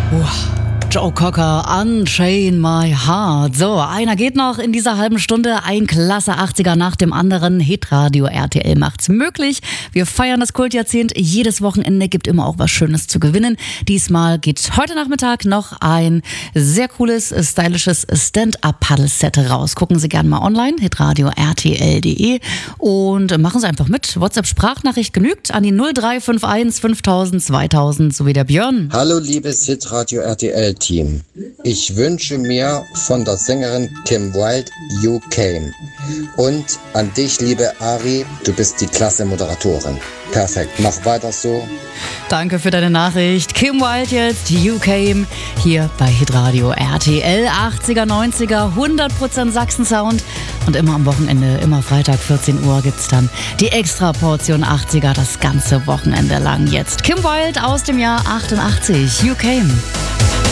Joe Cocker, Unchain My Heart. So, einer geht noch in dieser halben Stunde. Ein klasse 80er nach dem anderen. Hitradio RTL macht's möglich. Wir feiern das Kultjahrzehnt. Jedes Wochenende gibt immer auch was Schönes zu gewinnen. Diesmal geht heute Nachmittag noch ein sehr cooles, stylisches Stand-Up-Paddle-Set raus. Gucken Sie gerne mal online, hitradio RTL.de, und machen Sie einfach mit. WhatsApp-Sprachnachricht genügt an die 0351 5000 2000 sowie der Björn. Hallo liebes Hitradio RTL-Team. Ich wünsche mir von der Sängerin Kim Wilde You Came. Und an dich, liebe Ari, du bist die klasse Moderatorin. Perfekt, mach weiter so. Danke für deine Nachricht. Kim Wilde jetzt, You Came, hier bei Hitradio RTL. 80er, 90er, 100% Sachsen-Sound. Und immer am Wochenende, immer Freitag 14 Uhr gibt's dann die Extra-Portion 80er das ganze Wochenende lang. Jetzt Kim Wilde aus dem Jahr 88, You Came.